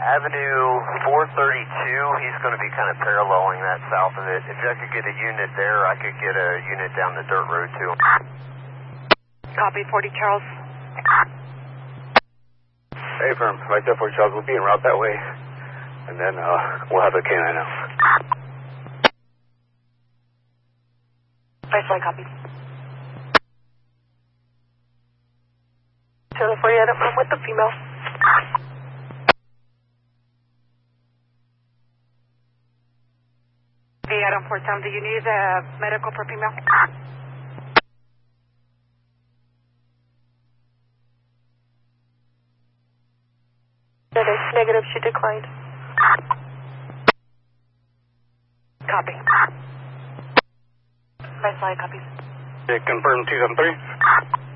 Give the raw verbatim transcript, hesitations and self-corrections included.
Avenue four thirty-two, he's going to be kind of paralleling that south of it. If I could get a unit there, I could get a unit down the dirt road too. Copy, forty Charles. Hey, firm, right there, forty Charles. We'll be en route that way. And then uh, we'll have a K nine out. Right side, copy. Charlie forty-eight, I'm with the female. The Adam Fort Town, do you need uh, medical for female? That is negative, she declined. Copy. Right side, copy. Yeah, confirm two seven three.